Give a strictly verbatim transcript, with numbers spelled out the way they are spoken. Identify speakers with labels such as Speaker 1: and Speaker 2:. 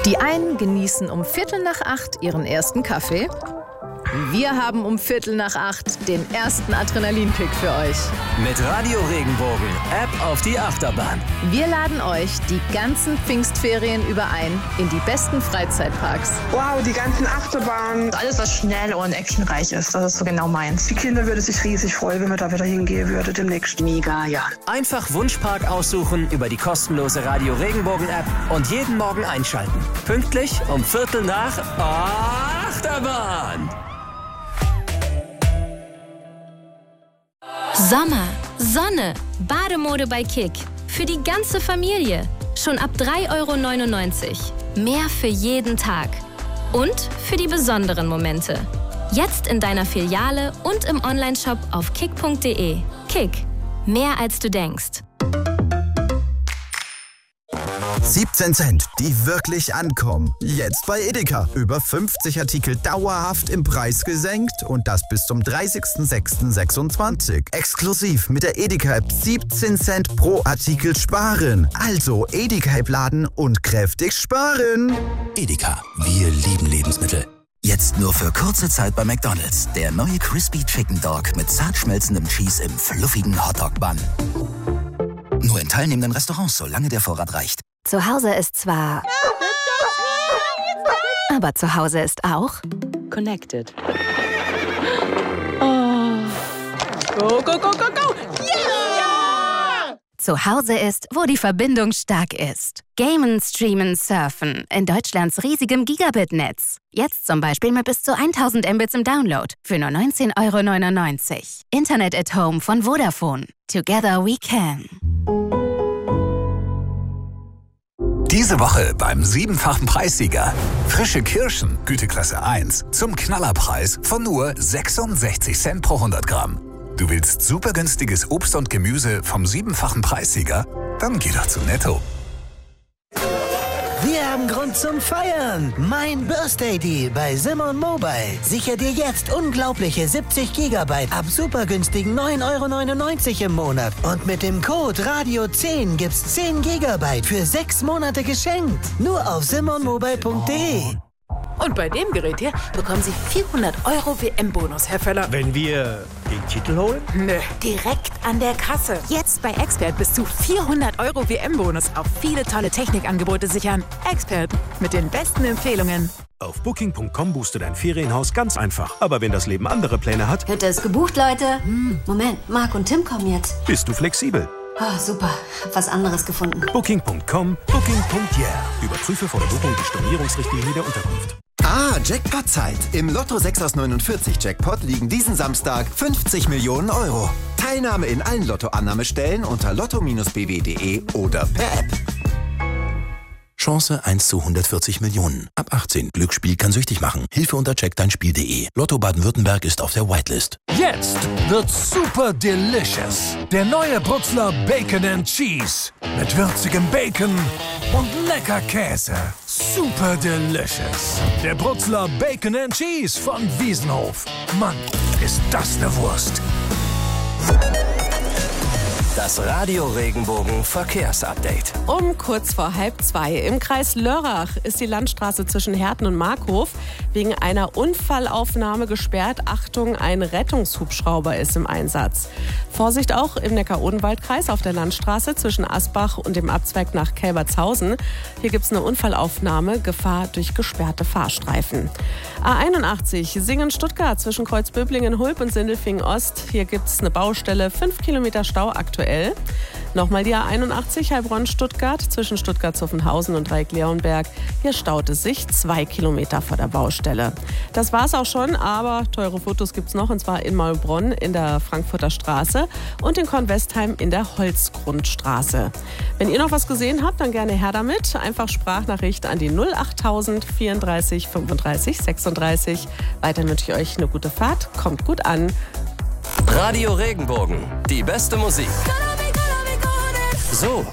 Speaker 1: Die einen genießen um Viertel nach acht ihren ersten Kaffee. Wir haben um Viertel nach acht den ersten Adrenalinkick für euch.
Speaker 2: Mit Radio Regenbogen, App auf die Achterbahn.
Speaker 1: Wir laden euch die ganzen Pfingstferien über ein in die besten Freizeitparks.
Speaker 3: Wow, die ganzen Achterbahnen.
Speaker 4: Alles, was schnell und actionreich ist, das ist so genau meins.
Speaker 3: Die Kinder würden sich riesig freuen, wenn wir da wieder hingehen würden demnächst.
Speaker 4: Mega, ja.
Speaker 2: Einfach Wunschpark aussuchen über die kostenlose Radio Regenbogen App und jeden Morgen einschalten. Pünktlich um Viertel nach Achterbahn.
Speaker 5: Sommer, Sonne, Bademode bei Kick. Für die ganze Familie. Schon ab drei Euro neunundneunzig. Mehr für jeden Tag. Und für die besonderen Momente. Jetzt in deiner Filiale und im Onlineshop auf kick punkt de. Kick. Mehr als du denkst.
Speaker 6: siebzehn Cent, die wirklich ankommen. Jetzt bei Edeka. Über fünfzig Artikel dauerhaft im Preis gesenkt und das bis zum dreißigsten sechsten sechsundzwanzig. Exklusiv mit der Edeka-App siebzehn Cent pro Artikel sparen. Also Edeka-App laden und kräftig sparen.
Speaker 7: Edeka, wir lieben Lebensmittel. Jetzt nur für kurze Zeit bei McDonald's. Der neue Crispy Chicken Dog mit zart schmelzendem Cheese im fluffigen Hotdog-Bun. Nur in teilnehmenden Restaurants, solange der Vorrat reicht.
Speaker 8: Zu Hause ist zwar... Aber zu Hause ist auch...
Speaker 9: Connected. Oh. Go, go, go, go, go!
Speaker 8: Yeah! Zu Hause ist, wo die Verbindung stark ist. Gamen, streamen, surfen. In Deutschlands riesigem Gigabit-Netz. Jetzt zum Beispiel mit bis zu tausend Mbits im Download. Für nur neunzehn Euro neunundneunzig. Internet at Home von Vodafone. Together we can.
Speaker 10: Diese Woche beim siebenfachen Preissieger. Frische Kirschen, Güteklasse eins, zum Knallerpreis von nur sechsundsechzig Cent pro hundert Gramm. Du willst super günstiges Obst und Gemüse vom siebenfachen Preissieger? Dann geh doch zu Netto.
Speaker 11: Wir haben Grund zum Feiern. Mein Birthday Deal bei Simon Mobile. Sicher dir jetzt unglaubliche siebzig Gigabyte ab super günstigen neun Euro neunundneunzig im Monat. Und mit dem Code Radio zehn gibt's zehn Gigabyte für sechs Monate geschenkt. Nur auf simon mobile punkt de.
Speaker 12: Und bei dem Gerät hier bekommen Sie vierhundert Euro W M-Bonus, Herr Völler.
Speaker 13: Wenn wir den Titel holen?
Speaker 12: Nö, direkt an der Kasse. Jetzt bei Expert bis zu vierhundert Euro W M-Bonus auf viele tolle Technikangebote sichern. Expert mit den besten Empfehlungen.
Speaker 13: Auf booking punkt com buchst du dein Ferienhaus ganz einfach. Aber wenn das Leben andere Pläne hat...
Speaker 14: Hütte ist gebucht, Leute. Hm, Moment, Marc und Tim kommen jetzt.
Speaker 13: Bist du flexibel?
Speaker 14: Oh, super. Hab was anderes gefunden.
Speaker 13: booking punkt com, booking punkt yeah. Überprüfe vor der Buchung die Stornierungsrichtlinie der Unterkunft.
Speaker 15: Ah, Jackpot-Zeit. Im Lotto sechs aus neunundvierzig Jackpot liegen diesen Samstag fünfzig Millionen Euro. Teilnahme in allen Lotto-Annahmestellen unter lotto Bindestrich b w punkt de oder per App.
Speaker 7: Chance eins zu hundertvierzig Millionen. Ab achtzehn. Glücksspiel kann süchtig machen. Hilfe unter check dein Spiel punkt de. Lotto Baden-Württemberg ist auf der Whitelist.
Speaker 16: Jetzt wird super delicious. Der neue Brutzler Bacon and Cheese. Mit würzigem Bacon und lecker Käse. Super delicious. Der Brutzler Bacon and Cheese von Wiesenhof. Mann, ist das eine Wurst.
Speaker 2: Das Radio Regenbogen Verkehrsupdate.
Speaker 17: Um kurz vor halb zwei im Kreis Lörrach ist die Landstraße zwischen Herten und Markhof wegen einer Unfallaufnahme gesperrt. Achtung, ein Rettungshubschrauber ist im Einsatz. Vorsicht auch im Neckar-Odenwald-Kreis auf der Landstraße zwischen Asbach und dem Abzweig nach Kelbertshausen. Hier gibt es eine Unfallaufnahme, Gefahr durch gesperrte Fahrstreifen. A einundachtzig Singen-Stuttgart zwischen Kreuzböblingen-Hulb und Sindelfingen-Ost. Hier gibt es eine Baustelle, fünf Kilometer Stau aktuell. Nochmal die A einundachtzig Heilbronn-Stuttgart zwischen Stuttgart-Zuffenhausen und Dreieck-Leonberg. Hier staut es sich zwei Kilometer vor der Baustelle. Das war's auch schon, aber teure Fotos gibt's noch, und zwar in Maulbronn in der Frankfurter Straße und in Kornwestheim in der Holzgrundstraße. Wenn ihr noch was gesehen habt, dann gerne her damit. Einfach Sprachnachricht an die null achttausend vierunddreißig fünfunddreißig sechsunddreißig. Weiter wünsche ich euch eine gute Fahrt. Kommt gut an.
Speaker 2: Radio Regenbogen, die beste Musik. So